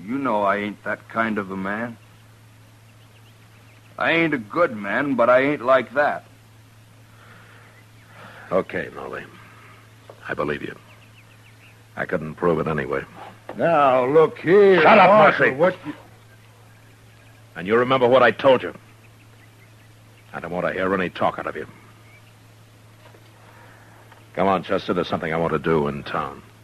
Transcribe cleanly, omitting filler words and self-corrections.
You know I ain't that kind of a man. I ain't a good man, but I ain't like that. Okay, Nolly. I believe you. I couldn't prove it anyway. Now, look here. Shut up, Marshal, Murphy. What you... And you remember what I told you. I don't want to hear any talk out of you. Come on, Chester. There's something I want to do in town.